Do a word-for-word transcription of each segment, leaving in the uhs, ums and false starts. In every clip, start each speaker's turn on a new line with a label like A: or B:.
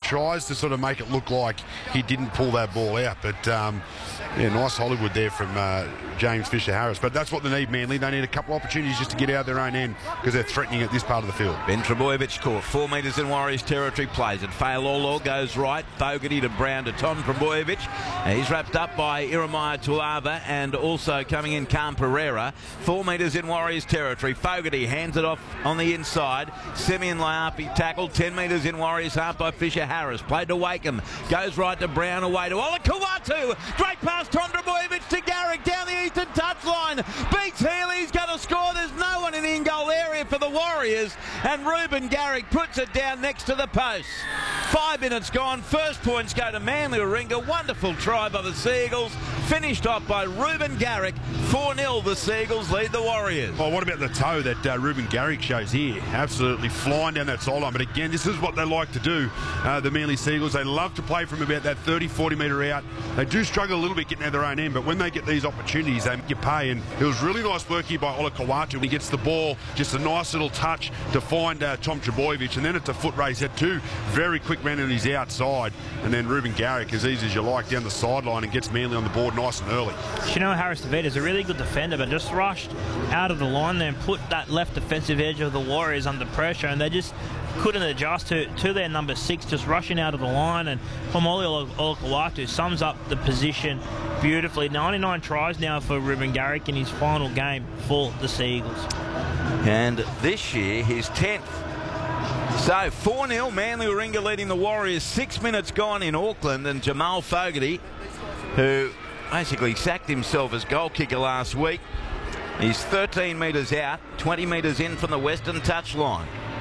A: tries to sort of make it look like he didn't pull that ball out. But, um, yeah, nice Hollywood there from uh, James Fisher-Harris. But that's what they need, Manly. They need a couple of opportunities just to get out of their own end because they're threatening at this part of the field.
B: Ben Trebojevic caught four metres in Warriors territory, plays it. Failolo goes right. Fogarty to Brown to Tom Trebojevic. He's wrapped up by Iremaya Tuava and also coming in Cam Pereira. Four metres in Warriors territory. Fogarty hands it off on the inside. Simeon Laiapi tackled. Ten metres in Warriors half by Fisher-Harris. Played to Wakeham. Goes right to Brown, away to Olakau'atu. Great pass, Tom Trebojevic to Garrick down the eastern touchline. Beats Healy. He's going to score. There's no one in the in-goal area for the Warriors. And Ruben Garrick puts it down next to the post. Five minutes gone. First points go to Manly Warringah. Wonderful try by the Seagulls. Finished off by Ruben Garrick. four nil the Seagulls lead the Warriors.
A: Oh, what about the toe that uh, Ruben Garrick shows here? Absolutely flying down that sideline. But again, this is what they like to do, uh, the Manly Seagulls. They love to play from about that thirty, forty metre out. They do struggle a little bit getting out their own end, but when they get these opportunities, they make you pay. And it was really nice work here by Olakau'atu. He gets the ball, just a nice little touch to find uh, Tom Trebojevic, and then it's a foot race. Had two very quick ran on his outside, and then Ruben Garrick, as easy as you like, down the sideline and gets Manly on the board nice and early.
C: Chanel Harris-Tavita is a really good defender, but just rushed out of the line there and put that left defensive edge of the Warriors under pressure, and they just couldn't adjust to, to their number six, just rushing out of the line. And Pomoli Olakau'atu sums up the position beautifully. ninety-nine tries now for Ruben Garrick in his final game for the Seagulls.
B: And this year, his tenth. So four nil, Manly Warringah leading the Warriors. Six minutes gone in Auckland, and Jamal Fogarty, who basically sacked himself as goal kicker last week, he's thirteen metres out, twenty metres in from the western touchline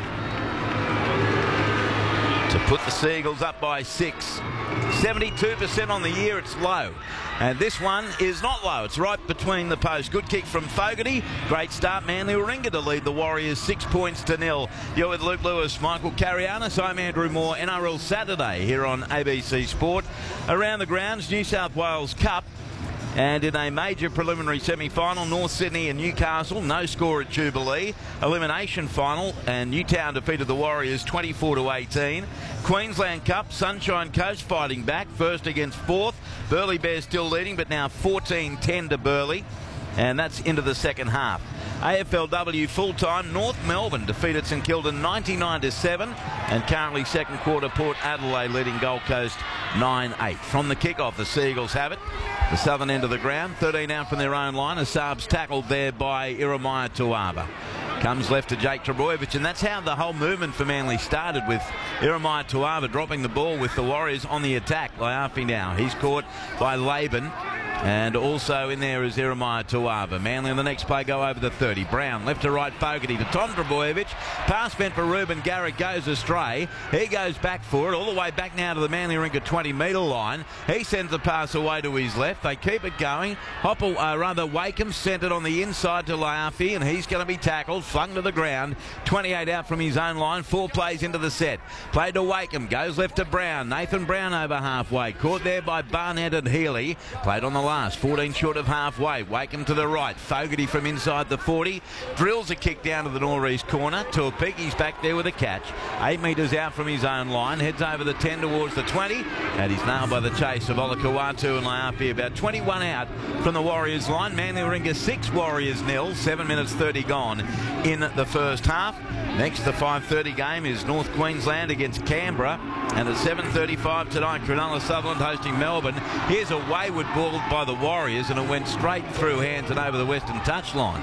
B: to put the Seagulls up by six. seventy-two percent on the year, it's low. And this one is not low. It's right between the posts. Good kick from Fogarty. Great start, Manly Warringah to lead the Warriors six points to nil. You're with Luke Lewis, Michael Carianis. I'm Andrew Moore. N R L Saturday here on A B C Sport. Around the grounds, New South Wales Cup. And in a major preliminary semi-final, North Sydney and Newcastle, no score at Jubilee. Elimination final, and Newtown defeated the Warriors twenty-four to eighteen. Queensland Cup, Sunshine Coast fighting back, first against fourth. Burleigh Bears still leading, but now fourteen ten to Burleigh. And that's into the second half. A F L W full-time, North Melbourne defeated St Kilda ninety-nine to seven, and currently second quarter Port Adelaide leading Gold Coast nine eight. From the kickoff, the Seagulls have it. The southern end of the ground, thirteen out from their own line. Asab's tackled there by Iremaya Tuava. Comes left to Jake Trebojevic, and that's how the whole movement for Manly started, with Iremaya Tuava dropping the ball with the Warriors on the attack. Laiapi now, he's caught by Laban. And also in there is Iremaya Tuava. Manly on the next play go over the thirty. Brown left to right, Fogarty to Tom Trebojevic. Pass meant for Ruben Garrick goes astray. He goes back for it, all the way back now to the Manly Warringah twenty metre line. He sends the pass away to his left. They keep it going. Hopple, uh, rather Wakeham sent it on the inside to Laiapi, and he's going to be tackled, flung to the ground. twenty-eight out from his own line. Four plays into the set. Played to Wakeham. Goes left to Brown. Nathan Brown over halfway. Caught there by Barnett and Healy. Played on the last, fourteen short of halfway. Wakeham to the right. Fogarty from inside the forty. Drills a kick down to the northeast corner. Tuapiki's back there with a catch. Eight metres out from his own line. Heads over the ten towards the twenty. And he's nailed by the chase of Olakau'atu and Laiapi. About twenty-one out from the Warriors line. Manly Warringah six, Warriors nil. seven minutes thirty gone in the first half. Next, the five thirty game is North Queensland against Canberra. And at seven thirty-five tonight, Cronulla Sutherland hosting Melbourne. Here's a wayward ball by the Warriors, and it went straight through hands and over the western touchline.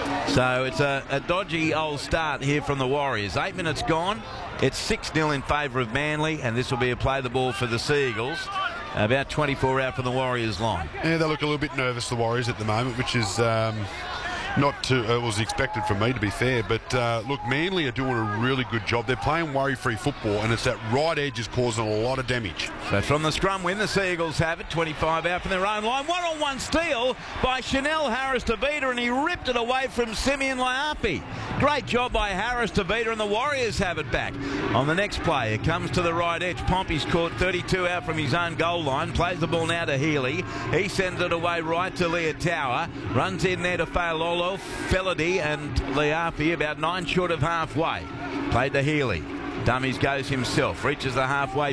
B: So it's a, a dodgy old start here from the Warriors. Eight minutes gone. It's six nil in favour of Manly, and this will be a play the ball for the Seagulls. About twenty-four out from the Warriors line.
A: Yeah, they look a little bit nervous, the Warriors, at the moment, which is um, not too, uh, was expected from me, to be fair. But uh, look, Manly are doing a really good job. They're playing worry-free football, and it's that right edge is causing a lot of damage.
B: So from the scrum win, the Seagulls have it. twenty-five out from their own line. One-on-one steal by Chanel Harris-Tavita, and he ripped it away from Simeon Laiapi. Great job by Harris-Tavita, and the Warriors have it back. On the next play, it comes to the right edge. Pompey's caught thirty-two out from his own goal line. Plays the ball now to Healy. He sends it away right to Leotawa. Runs in there to Failolo, Felady and Laiapi, about nine short of halfway. Played to Healy. Dummies goes himself. Reaches the halfway